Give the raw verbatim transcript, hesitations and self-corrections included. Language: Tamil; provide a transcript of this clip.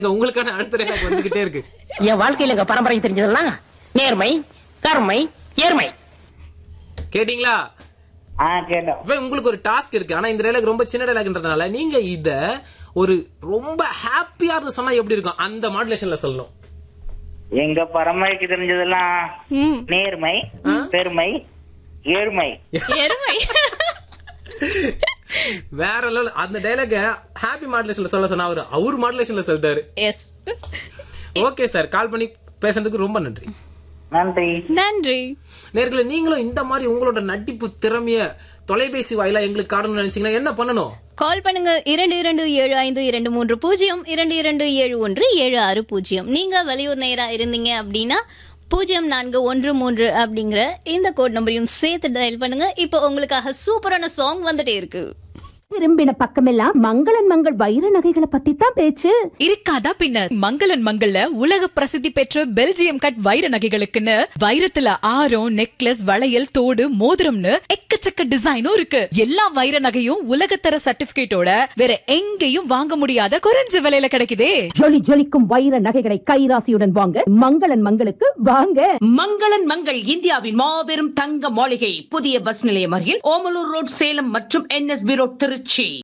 உங்களுக்கான அடுத்த டைலாக் வந்துகிட்டே இருக்கு. என் வாழ்க்கையில எங்க பரம்பரை தெரிஞ்சதெல்லாம் நேர்மை, கருமை, ஏர்மை. கேட்டீங்களா? கேட்டோம். உங்களுக்கு ஒரு டாஸ்க் இருக்கு. ஆனா இந்த டைலாக் ரொம்ப சின்ன டைலாக்ன்றதுனால நீங்க இத ஒரு ரொம்ப ஹாப்பியா சொன்னா எப்படி இருக்கும் அந்த மாடுலேஷன்ல சொல்லணும். எங்க பரம்பரைக்கு தெரிஞ்சதெல்லாம் நேர்மை, பெருமை, ஏழ்மை. எருமை. வேற லெவல். அந்த டைலாக் ஹாப்பி மாடுலேஷன்ல சொல்ல சொன்னா அவரு அவர் மாடுலேஷன்ல சொல்லிட்டாரு. எஸ். ஓகே சார், கால் பண்ணி பேசுறதுக்கு ரொம்ப நன்றி. நன்றி. நன்றி. நேர்களே, நீங்களும் இந்த மாதிரி உங்களோட நடிப்பு திறமைய தொலைபேசி வாயிலா எங்களுக்கு காட்டணும்னு நினைச்சீங்கன்னா என்ன பண்ணணும்? கால் பண்ணுங்க இரண்டு இரண்டு ஏழு ஐந்து இரண்டு மூன்று பூஜ்ஜியம் இரண்டு இரண்டு ஏழு ஒன்று ஏழு ஆறு பூஜ்ஜியம். நீங்க வெளியூர் நேரா இருந்தீங்க அப்படின்னா பூஜ்ஜியம் நான்கு ஒன்று மூன்று அப்படிங்கிற இந்த கோட் நம்பரையும் சேர்த்து டயல் பண்ணுங்க. இப்போ உங்களுக்காக சூப்பரான சாங் வந்துட்டே இருக்கு. திரும்பின பக்கமெல்லாம் மங்களன் மங்கள் வைர நகைகளை பத்தி தான் பேச்சு. இருக்காதா பின்ன? மங்களன் மங்கள்ல உலக பிரசித்தி பெற்ற பெல்ஜியம் கட் வைர நகைகளுக்குன்னு வைரத்துல ஆரம், நெக்லஸ், வளையல், தோடு, மோதிரம்னு எக்கச்சக்க டிசைனும் இருக்கு. எல்லா வைர நகையும் உலகத்தர சர்டிபிகேட்டோட வேற எங்கேயும் வாங்க முடியாத குறைஞ்ச விலையில கிடைக்குதே. ஜொலி ஜொலிக்கும் வைர நகைகளை கைராசியுடன் வாங்க மங்களன் மங்களுக்கு வாங்க. மங்களன் மங்கள் இந்தியாவின் மாபெரும் தங்க மாளிகை, புதிய பஸ் நிலையம் அருகில் ஓமலூர் ரோட், சேலம் மற்றும் என்எஸ்பி ரோட், திருச்சி.